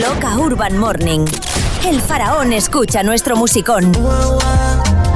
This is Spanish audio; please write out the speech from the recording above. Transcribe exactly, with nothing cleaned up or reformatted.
Loca Urban Morning. El faraón escucha nuestro musicón. Wow, wow.